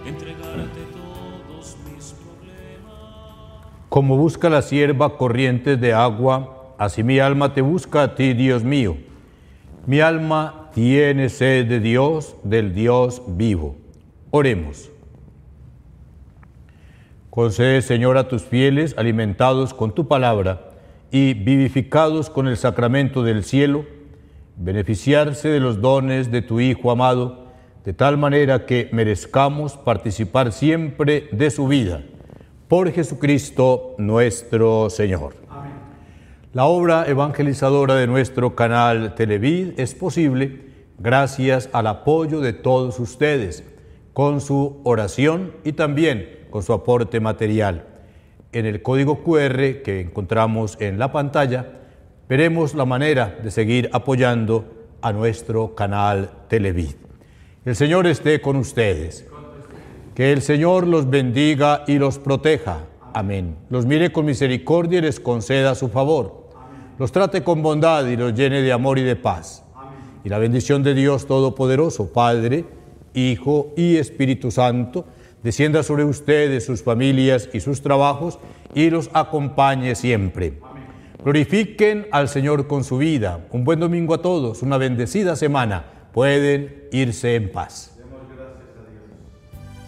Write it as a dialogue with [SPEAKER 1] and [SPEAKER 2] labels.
[SPEAKER 1] entregarte todos mis problemas.
[SPEAKER 2] Como busca la sierva corrientes de agua, así mi alma te busca a ti, Dios mío. Mi alma tiene sed de Dios, del Dios vivo. Oremos. Concede, Señor, a tus fieles, alimentados con tu palabra y vivificados con el sacramento del cielo, beneficiarse de los dones de tu Hijo amado, de tal manera que merezcamos participar siempre de su vida. Por Jesucristo nuestro Señor. Amén. La obra evangelizadora de nuestro canal Televid es posible gracias al apoyo de todos ustedes, con su oración y también con su aporte material. En el código QR que encontramos en la pantalla, veremos la manera de seguir apoyando a nuestro canal Televid. El Señor esté con ustedes. Que el Señor los bendiga y los proteja. Amén. Los mire con misericordia y les conceda su favor. Los trate con bondad y los llene de amor y de paz. Y la bendición de Dios Todopoderoso, Padre, Hijo y Espíritu Santo, descienda sobre ustedes, sus familias y sus trabajos, y los acompañe siempre. Amén. Glorifiquen al Señor con su vida. Un buen domingo a todos, una bendecida semana. Pueden irse en paz.